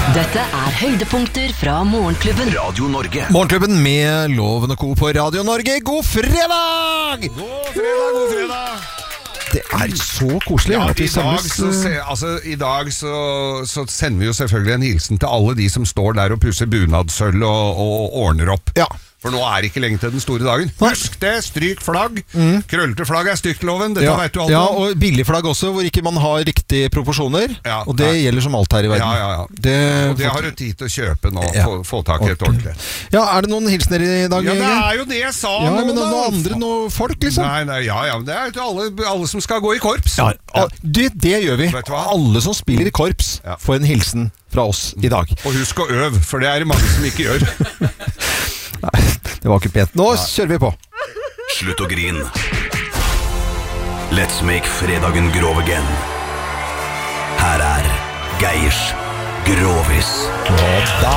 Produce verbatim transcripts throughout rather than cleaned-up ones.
Dette er høydepunkter fra Morgenklubben. Radio Norge. Morgenklubben med Loven og Co på Radio Norge. God fredag! God fredag, god fredag! Det er så koselig Ja, at vi i dag, samles. så, se, altså, i dag så, så sender vi jo selvfølgelig en hilsen til alle de som står der og pusser bunadsølv og, og ordner opp. Ja. For nå er det ikke lenge til den store dagen. Husk det, stryk flagg. Mm. Krøllete flagg er stygt, Loven. Dette Ja, vet du alt ja, om. og billig flagg også, hvor ikke man har riktige proporsjoner. Ja, og det nei. gjelder som alt her i verden. Ja, ja, ja. Det, Og det har du tid til å kjøpe nå, Ja. få, få tak i et ordentlig. Ja, er det noen hilsener i dag? Ja, det Jørgen? er jo det jeg sa Ja, nå, men da. noen andre, noen folk liksom? Nei, nei, ja, ja, men det er jo til alle, alle som skal gå i korps. Ja, det, det gjør vi. Vet du hva? Alle som spiller i korps Ja. får en hilsen fra oss i dag. Og husk å øve, for det er det mange som ikke gjør. Nei, det var ikke pent. Nå kjører vi på. Slutt å grin. Let's make fredagen grov again. Her er Geirs Grovis. Og da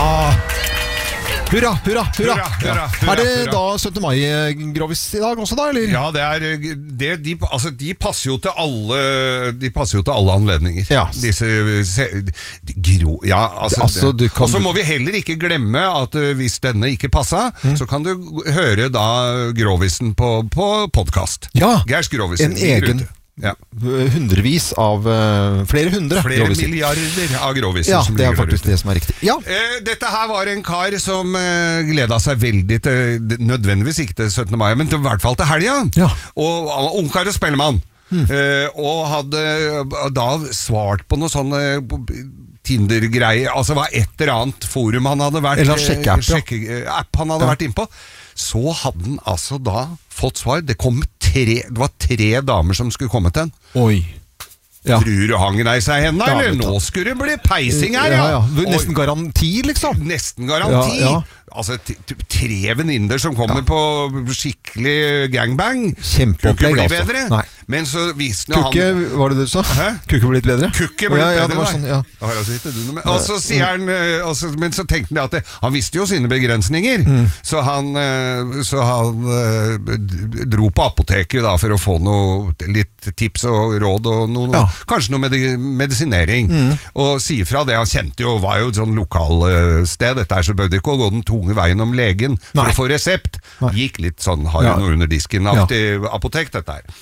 Hurra, hurra, hurra, Hurra, hurra, hurra, Er det hurra. da syttende mai-grovis i dag også da, eller? Ja, det er, det, de, altså, de passer jo til alle De passer jo til alle anledninger. Ja. Disse se, de, gro, ja, altså, Altså, du kan- Og så må vi heller ikke glemme at uh, hvis denne ikke passa, Mm. så kan du høre da Grovisen på, på podcast. Ja, Geirs Grovisen. en ligger egen ute. Ja. hundrevis av uh, flere hundre Flere groviser. milliarder av groviser Ja, som det er ligger der faktisk ute. det som er riktig. Ja, Eh, dette her var en kar som eh, gleda seg veldig til, nødvendigvis ikke til syttende mai, men til, i hvert fall til helga. Ja. Og han var ungkar og spellemann. Eh, og hadde da svart på noe sånn eh, Tinder-greie. Altså var et eller annet forum han hadde vært Eller sjekkeapp, ja. sjekkeapp han hadde Ja. vært innpå. Så hadde han altså da fått svar. Det kom tre, det var tre damer som skulle komme til han. oi. Ja. Tror du hang deg seg henne, Ja, eller? vet du. Nå skulle det bli peising her, Ja, ja! ja. Nesten garanti, liksom. Nesten garanti. Ja, ja. Altså, t- t- tre venninner som kommer på skikkelig gangbang. Kjempeopplegg, Kunne ikke bli altså. bedre. Nei. Men så viste nå Kukke, han var det det du sa? Hæ? Kukke blitt bedre? Kukke Å, ble ja, ja, bedre, det var nei. sånn, ja. Da har jeg altså ikke du noe med. Og så sier han eh, altså, men så tenkte han at det, han visste jo sine begrensninger. Mm. Så han, eh, så han eh, d- dro på apoteket da, for å få noe, litt tips og råd, og noe, Ja. kanskje noe medi medisinering. Mm. Og sier fra det han kjente jo, var jo et sånn lokalsted. Dette er så bødde ikke å gå den tunge veien om legen for Nei. å få resept. Nei. Gikk litt sånn, har jo Ja. noe under disken-aktig apotek, dette her.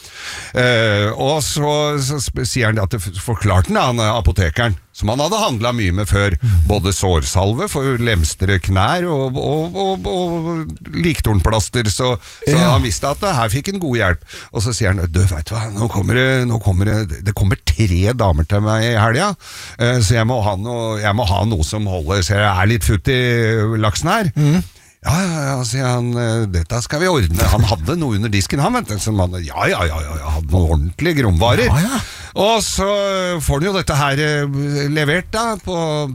Eh, og så, så sp- sier han at det f- forklarte han, han apotekeren, som han hadde handlet mye med før, både sårsalve for lemstere knær og, og, og, og liktornplaster, så, så Ja. han visste at her fikk han god hjelp. Og så sier han, du vet du hva, nå kommer det, nå kommer det, det kommer tre damer til meg i helga, eh, så jeg må, ha noe, jeg må ha noe som holder, så jeg er litt futt i laksen her. Ja, ja, ja, sier han, eh, dette skal vi ordne. Han hadde noe under disken, han, vet du. Som han, ja, ja, ja, ja, ja, hadde noen ordentlige gromvarer. Ja, ja. Og så får han jo dette her eh, levert da, på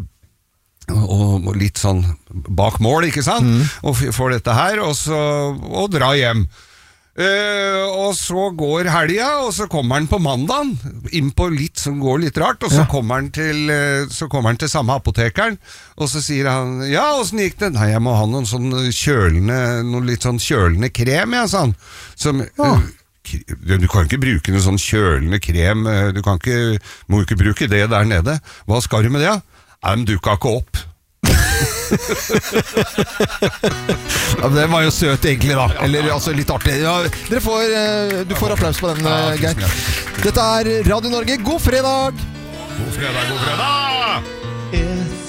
og og litt sånn bak mål, ikke sant? Og f- får dette her, og så og dra hjem. Eh, og så går helga, og så kommer han på mandagen inn på litt som går litt rart, og så, Ja. kommer, han til, eh, så kommer han til samme apotekeren, og så sier han, ja, hvordan gikk det? Nei, jeg må ha noen sånn kjølende, noe litt sånn kjølende krem, ja, sa han. Som, Ja. eh, k- du kan ikke bruke noe sånn kjølende krem, eh, du kan ikke, må ikke bruke det der nede. Hva skal du med det, ja? Nei, men dukka ikke opp. Ja, men den var jo søt egentlig da. Eller altså litt artig. Ja, dere får, eh, du får applaus på den, Ja, eh, tusen Geir. Dette er Radio Norge. God fredag! God fredag, god fredag!